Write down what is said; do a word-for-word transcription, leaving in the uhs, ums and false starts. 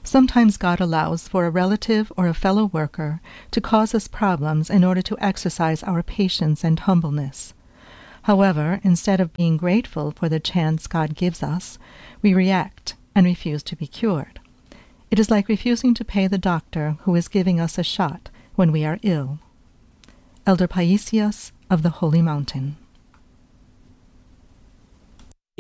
Sometimes God allows for a relative or a fellow worker to cause us problems in order to exercise our patience and humbleness. However, instead of being grateful for the chance God gives us, we react and refuse to be cured. It is like refusing to pay the doctor who is giving us a shot when we are ill. Elder Paisios of the Holy Mountain.